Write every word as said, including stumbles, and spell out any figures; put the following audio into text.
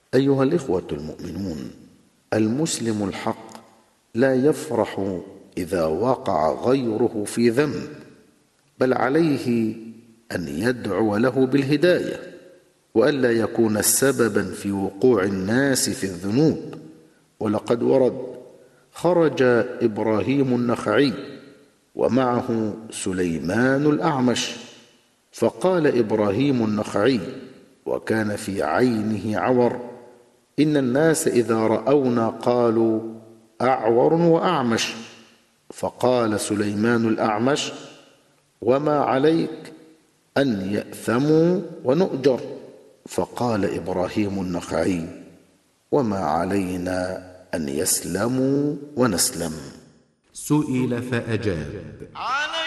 أيها الإخوة المؤمنون، المسلم الحق لا يفرح إذا وقع غيره في ذنب، بل عليه أن يدعو له بالهداية، وألا يكون سببا في وقوع الناس في الذنوب. ولقد ورد: خرج إبراهيم النخعي ومعه سليمان الأعمش، فقال إبراهيم النخعي وكان في عينه عور: إن الناس إذا رأونا قالوا أعور وأعمش. فقال سليمان الأعمش: وما عليك أن يأثموا ونؤجر. فقال إبراهيم النخعي: وما علينا أن يسلموا ونسلم. سئل فأجاب: